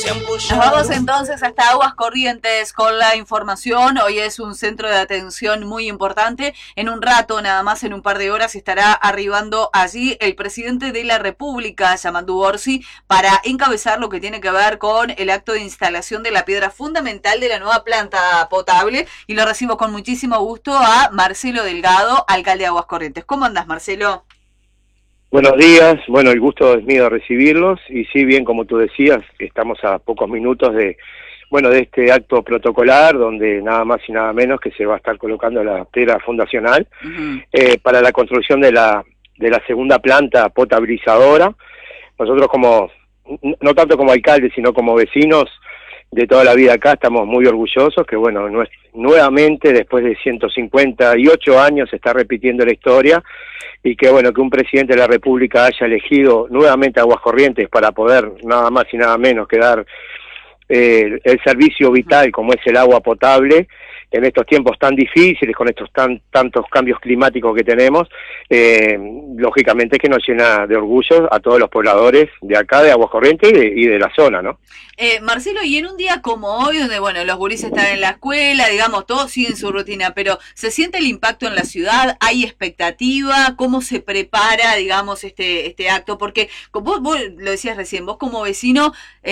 Nos vamos entonces hasta Aguas Corrientes con la información. Hoy es un centro de atención muy importante. En un rato, nada más en un par de horas, estará arribando allí el presidente de la República, Yamandu Orsi, para encabezar lo que tiene que ver con el acto de instalación de la piedra fundamental de la nueva planta potable. Y lo recibo con muchísimo gusto a Marcelo Delgado, alcalde de Aguas Corrientes. ¿Cómo andás, Marcelo? Buenos días, bueno, el gusto es mío de recibirlos y sí, bien, como tú decías, estamos a pocos minutos de este acto protocolar donde nada más y nada menos que se va a estar colocando la piedra fundacional para la construcción de la segunda planta potabilizadora. Nosotros no tanto como alcaldes, sino como vecinos de toda la vida acá, estamos muy orgullosos que, bueno, nuevamente, después de 158 años, se está repitiendo la historia y que, bueno, que un presidente de la República haya elegido nuevamente Aguas Corrientes para poder, nada más y nada menos, que dar el servicio vital como es el agua potable en estos tiempos tan difíciles, con estos tantos cambios climáticos que tenemos, lógicamente que nos llena de orgullo a todos los pobladores de acá, de Aguas Corrientes y de la zona, ¿no? Marcelo, y en un día como hoy, donde, bueno, los gurises están en la escuela, digamos, todos siguen su rutina, pero ¿se siente el impacto en la ciudad? ¿Hay expectativa? ¿Cómo se prepara, digamos, este acto? Porque, como vos lo decías recién, vos como vecino,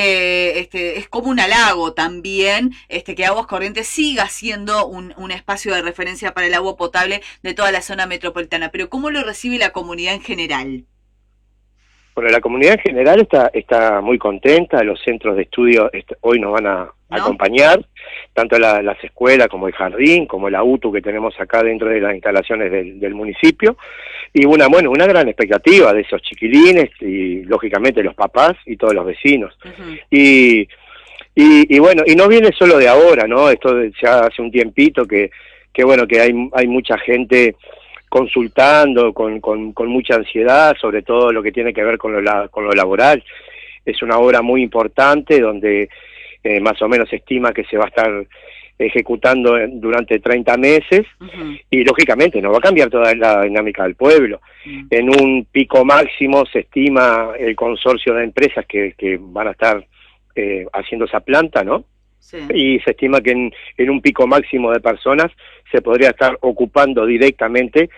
es como un halago también, que Aguas Corrientes siga siendo un espacio de referencia para el agua potable de toda la zona metropolitana. Pero ¿cómo lo recibe la comunidad en general? Bueno, la comunidad en general está muy contenta, los centros de estudio hoy nos van a acompañar, tanto las escuelas como el jardín, como la UTU que tenemos acá dentro de las instalaciones del municipio, y una gran expectativa de esos chiquilines y lógicamente los papás y todos los vecinos. Y bueno, y no viene solo de ahora, ¿no? Esto ya hace un tiempito que hay mucha gente consultando con mucha ansiedad, sobre todo lo que tiene que ver con lo laboral. Es una obra muy importante donde más o menos se estima que se va a estar ejecutando durante 30 meses y lógicamente no va a cambiar toda la dinámica del pueblo. En un pico máximo se estima el consorcio de empresas que van a estar haciendo esa planta, ¿no? Sí. Y se estima que en un pico máximo de personas se podría estar ocupando directamente